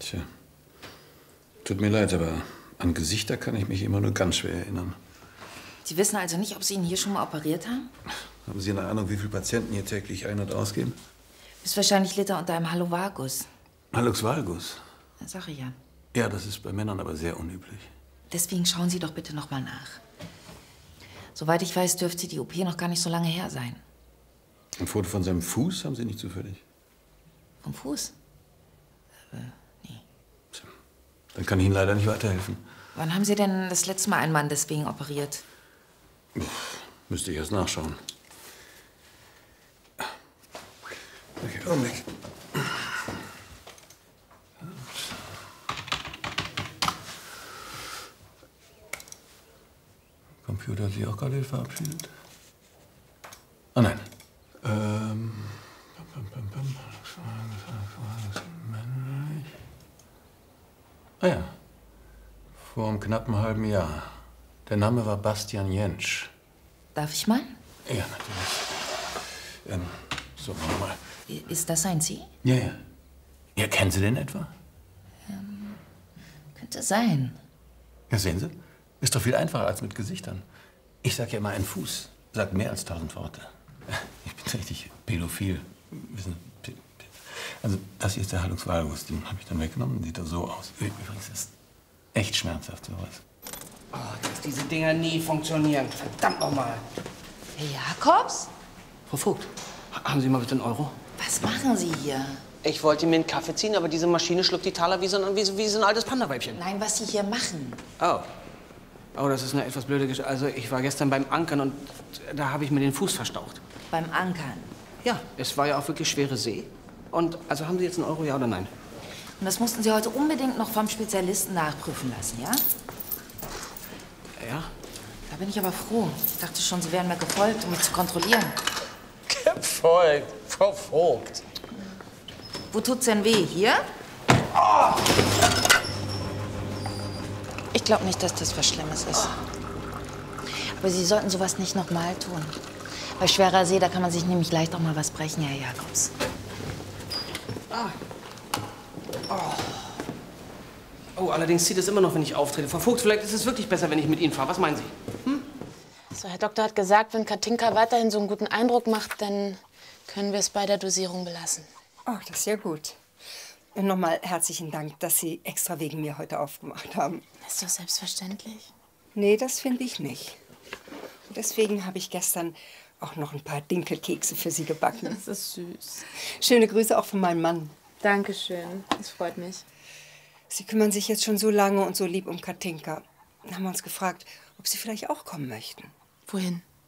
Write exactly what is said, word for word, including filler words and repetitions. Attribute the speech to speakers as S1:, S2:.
S1: Tja. Tut mir leid, aber an Gesichter kann ich mich immer nur ganz schwer erinnern.
S2: Sie wissen also nicht, ob Sie ihn hier schon mal operiert haben?
S1: Haben Sie eine Ahnung, wie viele Patienten hier täglich ein- und ausgehen?
S2: Ist wahrscheinlich Liter unter einem Hallux valgus.
S1: Hallux valgus?
S2: Sag ich ja.
S1: Ja, das ist bei Männern aber sehr unüblich.
S2: Deswegen schauen Sie doch bitte noch mal nach. Soweit ich weiß, dürfte die O P noch gar nicht so lange her sein.
S1: Ein Foto von seinem Fuß haben Sie nicht zufällig?
S2: Vom Fuß? Äh, nee.
S1: Tja, dann kann ich Ihnen leider nicht weiterhelfen.
S2: Wann haben Sie denn das letzte Mal einen Mann deswegen operiert?
S1: Uff, müsste ich erst nachschauen. Okay, Augenblick. Computer hat sich auch gerade verabschiedet. Ah, nein. Ähm. Pam, pam, pam, pam. Ah ja. Vor einem knappen halben Jahr. Der Name war Bastian Jentsch.
S2: Darf ich mal?
S1: Ja, natürlich. Ähm, so, warte mal.
S2: Ist das ein Sie?
S1: Ja, ja. Ja, kennen Sie den etwa?
S2: Ähm, könnte sein.
S1: Ja, sehen Sie? Ist doch viel einfacher als mit Gesichtern. Ich sag ja immer, ein Fuß sagt mehr als tausend Worte. Ich bin richtig pädophil. Wissen Sie? Also, das hier ist der Hallux valgus. Den habe ich dann weggenommen. Sieht da so aus. Übrigens ist echt schmerzhaft, sowas.
S3: Oh, dass diese Dinger nie funktionieren. Verdammt nochmal.
S2: Herr Jakobs?
S3: Frau Vogt, haben Sie mal bitte einen Euro?
S2: Was machen Sie hier?
S3: Ich wollte mir einen Kaffee ziehen, aber diese Maschine schluckt die Taler wie so ein, wie, so- wie so ein altes Panda-Weibchen.
S2: Nein, was Sie hier machen.
S3: Oh. Oh, das ist eine etwas blöde Geschichte. Also, ich war gestern beim Ankern und da habe ich mir den Fuß verstaucht.
S2: Beim Ankern?
S3: Ja, es war ja auch wirklich schwere See. Und also haben Sie jetzt einen Euro, ja oder nein?
S2: Und das mussten Sie heute unbedingt noch vom Spezialisten nachprüfen lassen, ja?
S3: Ja.
S2: Da bin ich aber froh. Ich dachte schon, Sie wären mir gefolgt, um mich zu kontrollieren.
S3: Gefolgt, Frau Vogt.
S2: Wo tut's denn weh? Hier?
S3: Oh.
S2: Ich glaube nicht, dass das was Schlimmes ist. Aber Sie sollten sowas nicht noch mal tun. Bei schwerer See, da kann man sich nämlich leicht auch mal was brechen, Herr Jakobs.
S3: Ah. Oh. Oh, allerdings zieht es immer noch, wenn ich auftrete. Frau Vogt, vielleicht ist es wirklich besser, wenn ich mit Ihnen fahre. Was meinen Sie? Hm?
S4: So, Herr Doktor hat gesagt, wenn Katinka weiterhin so einen guten Eindruck macht, dann können wir es bei der Dosierung belassen.
S5: Oh, das ist ja gut. Und nochmal herzlichen Dank, dass Sie extra wegen mir heute aufgemacht haben.
S4: Das ist doch selbstverständlich.
S5: Nee, das finde ich nicht. Und deswegen habe ich gestern auch noch ein paar Dinkelkekse für Sie gebacken.
S4: Das ist süß.
S5: Schöne Grüße auch von meinem Mann.
S4: Dankeschön, das freut mich.
S5: Sie kümmern sich jetzt schon so lange und so lieb um Katinka. Dann haben wir uns gefragt, ob Sie vielleicht auch kommen möchten.
S4: Wohin?